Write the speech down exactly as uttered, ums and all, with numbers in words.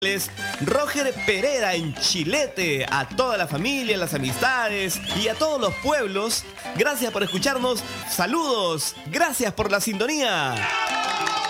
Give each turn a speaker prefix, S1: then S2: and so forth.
S1: Es Roger Pereda en Chilete, a toda la familia, las amistades y a todos los pueblos. Gracias por escucharnos. Saludos. Gracias por la sintonía.